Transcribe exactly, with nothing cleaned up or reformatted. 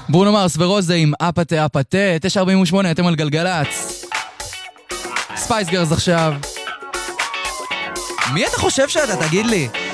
ברונו מרס ורוזה עם אפתה אפתה, תשע ארבעים ושמונה, אתם על גלגלץ. ספייס גרס עכשיו. מי אתה חושב שאתה, תגיד לי?